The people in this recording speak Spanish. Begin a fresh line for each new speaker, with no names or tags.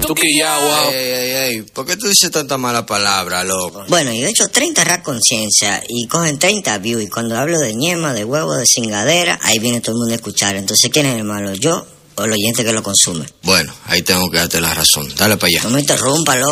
Tú quillao, wow.
Ey, ¿por qué tú dices tanta mala palabra, loco?
Bueno, yo he hecho 30 rap conciencia y cogen 30 views. Y cuando hablo de ñema, de huevo, de cingadera, ahí viene todo el mundo a escuchar. Entonces, ¿quién es el malo? ¿Yo o el oyente que lo consume?
Bueno, ahí tengo que darte la razón. Dale para allá.
No me interrumpa, loco.